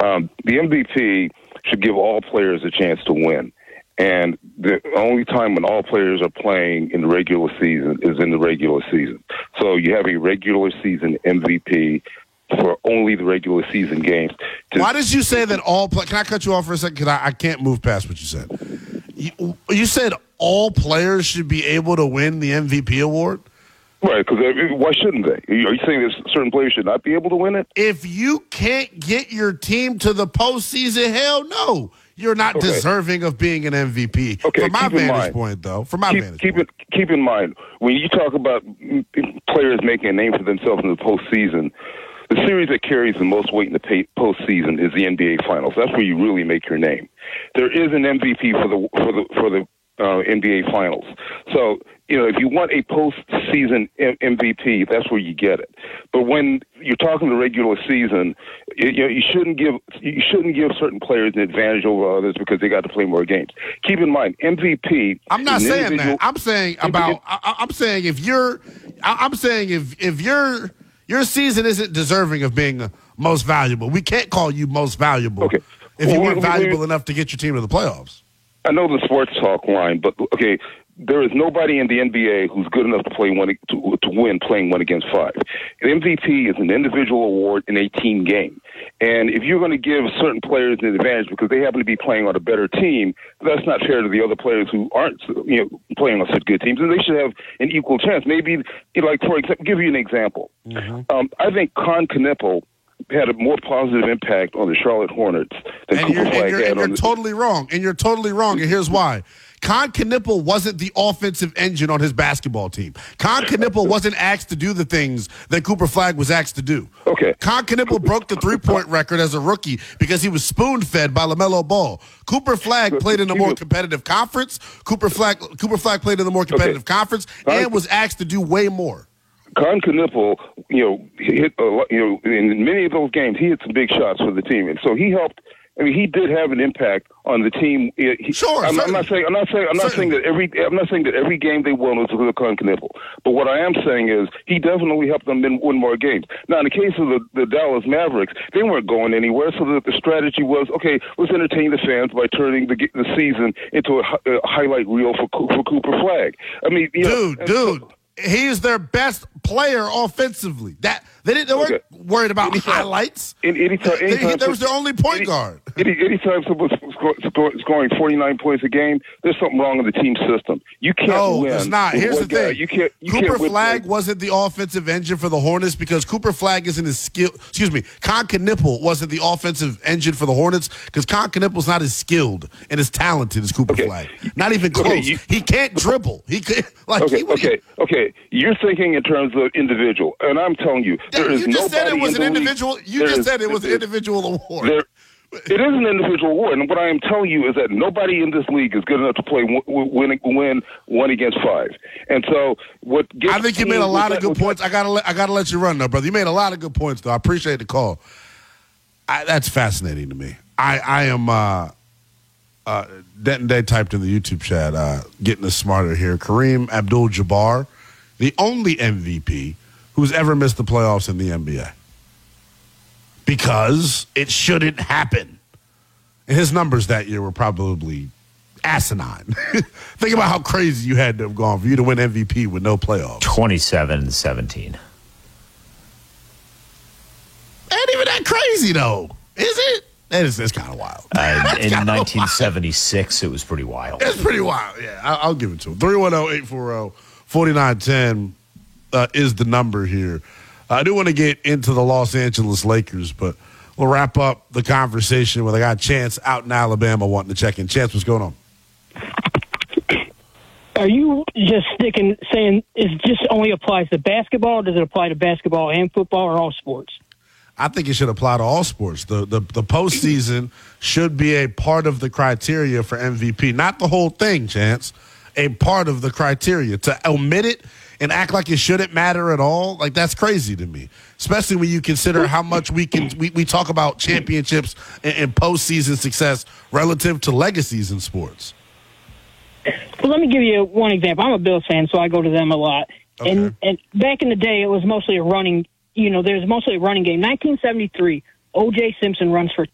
The MVP should give all players a chance to win. And the only time when all players are playing in the regular season is in the regular season. So you have a regular season MVP for only the regular season games. Why did you say that all – can I cut you off for a second? Because I can't move past what you said. You said all players should be able to win the MVP award? Right, because why shouldn't they? Are you saying that certain players should not be able to win it? If you can't get your team to the postseason, hell no. You're not deserving of being an MVP. Okay, from my vantage point, though. From my vantage point. Keep in mind, when you talk about players making a name for themselves in the postseason, the series that carries the most weight in the postseason is the NBA Finals. That's where you really make your name. There is an MVP for the NBA Finals. So, if you want a postseason MVP, that's where you get it. But when you're talking the regular season, you shouldn't give certain players an advantage over others because they got to play more games. Keep in mind, MVP. I'm not saying that. I'm saying if your season isn't deserving of being most valuable, we can't call you most valuable if you weren't valuable enough to get your team to the playoffs. I know the sports talk line, but there is nobody in the NBA who's good enough to win playing 1 against 5. An MVP is an individual award in a team game. And if you're going to give certain players an advantage because they happen to be playing on a better team, that's not fair to the other players who aren't playing on such good teams. And they should have an equal chance. Maybe, for example, give you an example. Mm-hmm. I think Con Knippel had a more positive impact on the Charlotte Hornets than Cooper Flagg had. And you're totally wrong. And you're totally wrong. And here's why. Con Knippel wasn't the offensive engine on his basketball team. Con Knippel wasn't asked to do the things that Cooper Flagg was asked to do. Okay. Con Knippel broke the three-point record as a rookie because he was spoon-fed by LaMelo Ball. Cooper Flagg played in a more competitive conference. Cooper Flagg played in a more competitive conference and was asked to do way more. Con Knippel, hit in many of those games, he hit some big shots for the team, and so he helped. I mean, he did have an impact on the team. Sure, I'm not saying that every game they won was because of Con Knippel. But what I am saying is he definitely helped them win more games. Now, in the case of the Dallas Mavericks, they weren't going anywhere, so the strategy was, let's entertain the fans by turning the season into a highlight reel for Cooper Flagg. I mean, dude. He is their best player offensively. They weren't worried about highlights. That was their only point guard. Anytime someone's scoring 49 points a game, there's something wrong in the team system. You can't win. No, there's not. Here's the thing. Cooper Flagg win. wasn't the offensive engine for the Hornets because Cooper Flagg isn't as skilled. Excuse me. Con Knippel wasn't the offensive engine for the Hornets because Con Knippel's not as skilled and as talented as Cooper Flagg. Not even close. He can't dribble. He could You're thinking in terms of individual, and I'm telling you, you just said it was an individual. You just said it was an individual award. It is an individual award, and what I am telling you is that nobody in this league is good enough to play win 1 against 5. And so, I think you made a lot of good points. I gotta let you run though, brother. You made a lot of good points though. I appreciate the call. That's fascinating to me. I am. Denton Day typed in the YouTube chat, getting us smarter here. Kareem Abdul-Jabbar, the only MVP who's ever missed the playoffs in the NBA. Because it shouldn't happen. And his numbers that year were probably asinine. Think about how crazy you had to have gone for you to win MVP with no playoffs. 27-17. Ain't even that crazy, though. Is it? It's kind of wild. In 1976, it was pretty wild. It's pretty wild, yeah. I'll give it to him. 310-840-4910 is the number here. I do want to get into the Los Angeles Lakers, but we'll wrap up the conversation when I got Chance out in Alabama wanting to check in. Chance, what's going on? Are you just saying it just only applies to basketball, or does it apply to basketball and football, or all sports? I think it should apply to all sports. The postseason should be a part of the criteria for MVP. Not the whole thing, Chance. A part of the criteria. To omit it and act like it shouldn't matter at all, like that's crazy to me. Especially when you consider how much we talk about championships and postseason success relative to legacies in sports. Well, let me give you one example. I'm a Bills fan, so I go to them a lot. Okay. And back in the day, it was mostly a running. There's mostly a running game. 1973, O.J. Simpson runs for